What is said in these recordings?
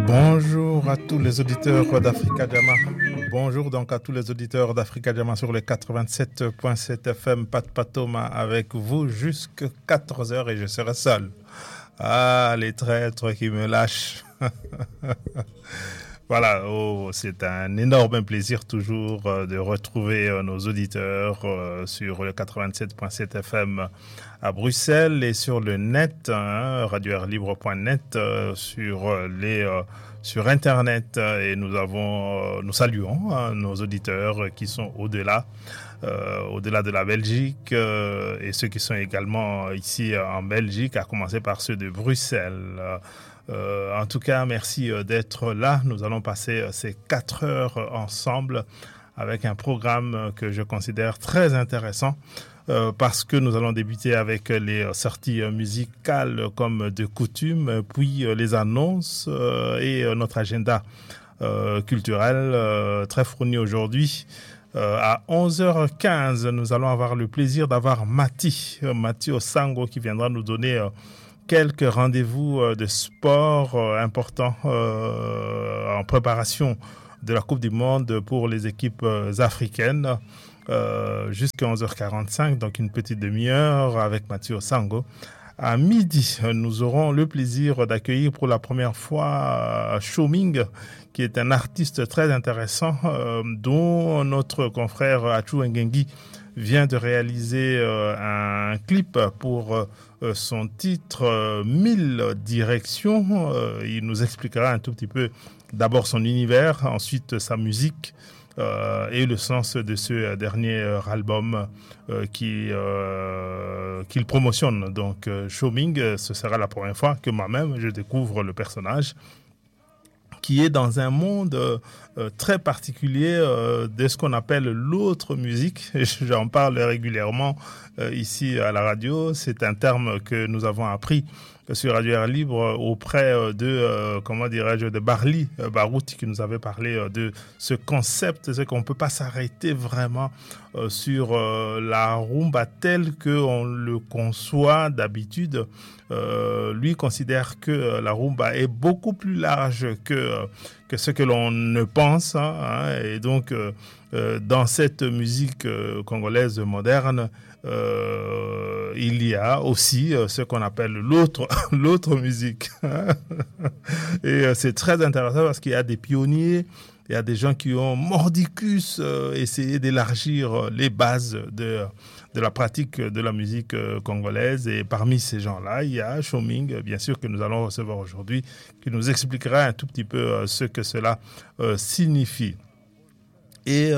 Bonjour à tous les auditeurs d'Africa Jama. Bonjour donc à tous les auditeurs d'Africa Jama sur les 87.7 FM. Pat Patoma avec vous jusqu'à 4h et je serai seul. Ah, les traîtres qui me lâchent. Voilà, c'est un énorme plaisir toujours de retrouver nos auditeurs sur le 87.7 FM à Bruxelles et sur le net, radioairlibre.net, sur Internet. Et nous saluons nos auditeurs qui sont au-delà de la Belgique et ceux qui sont également ici en Belgique, à commencer par ceux de Bruxelles. En tout cas, merci d'être là. Nous allons passer ces 4 heures ensemble avec un programme que je considère très intéressant parce que nous allons débuter avec les sorties musicales comme de coutume, puis les annonces et notre agenda culturel très fourni aujourd'hui. À 11h15, nous allons avoir le plaisir d'avoir Mati Osango qui viendra nous donner quelques rendez-vous de sport importants en préparation de la Coupe du Monde pour les équipes africaines jusqu'à 11h45, donc une petite demi-heure avec Mathieu Osango. À midi, nous aurons le plaisir d'accueillir pour la première fois Shoming, qui est un artiste très intéressant dont notre confrère Achou Ngengi vient de réaliser un clip pour son titre 1000 directions. Il nous expliquera un tout petit peu d'abord son univers, ensuite sa musique et le sens de ce dernier album qu'il promotionne. Donc Shoming, ce sera la première fois que moi-même je découvre le personnage qui est dans un monde très particulier de ce qu'on appelle l'autre musique. J'en parle régulièrement ici à la radio. C'est un terme que nous avons appris sur Radio Air Libre auprès de Barli Barouti, qui nous avait parlé de ce concept, c'est qu'on ne peut pas s'arrêter vraiment sur la rumba telle qu'on le conçoit d'habitude. Lui considère que la rumba est beaucoup plus large que ce que l'on ne pense, et donc dans cette musique congolaise moderne, il y a aussi ce qu'on appelle l'autre musique. Et c'est très intéressant parce qu'il y a des pionniers, il y a des gens qui ont mordicus essayé d'élargir les bases de la pratique de la musique congolaise. Et parmi ces gens-là, il y a Shoming, bien sûr, que nous allons recevoir aujourd'hui, qui nous expliquera un tout petit peu ce que cela signifie. Et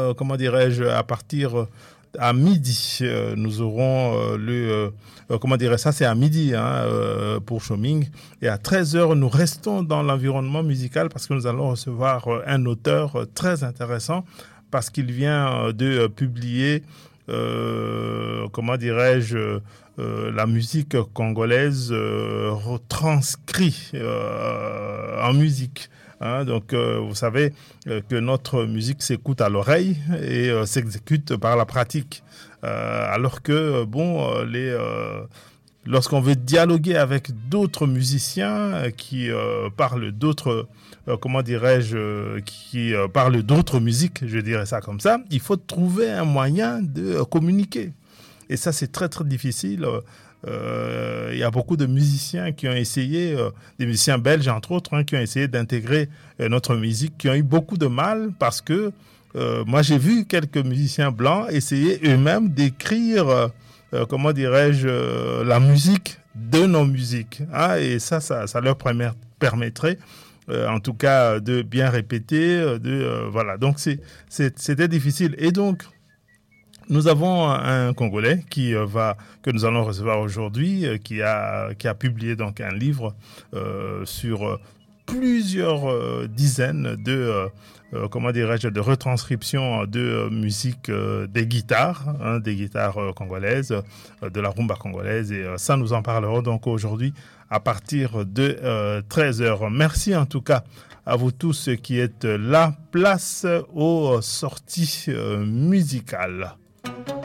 à partir à midi, nous aurons c'est à midi pour Shoming. Et à 13h, nous restons dans l'environnement musical parce que nous allons recevoir un auteur très intéressant parce qu'il vient de publier la musique congolaise retranscrit en musique. Donc, vous savez que notre musique s'écoute à l'oreille et s'exécute par la pratique. Alors que, lorsqu'on veut dialoguer avec d'autres musiciens qui parlent d'autres, qui parlent d'autres musiques, je dirais ça comme ça, il faut trouver un moyen de communiquer. Et ça, c'est très, très difficile. Il y a beaucoup de musiciens qui ont essayé, des musiciens belges entre autres, qui ont essayé d'intégrer notre musique, qui ont eu beaucoup de mal parce que moi j'ai vu quelques musiciens blancs essayer eux-mêmes d'écrire, la musique de nos musiques. Et ça leur permettrait, en tout cas, de bien répéter, voilà. Donc c'était difficile. Et donc, nous avons un Congolais que nous allons recevoir aujourd'hui, qui a publié donc un livre sur plusieurs dizaines de retranscriptions de musique des guitares congolaises, de la rumba congolaise. Et ça, nous en parlerons donc aujourd'hui à partir de 13h. Merci en tout cas à vous tous qui êtes là. Place aux sorties musicales.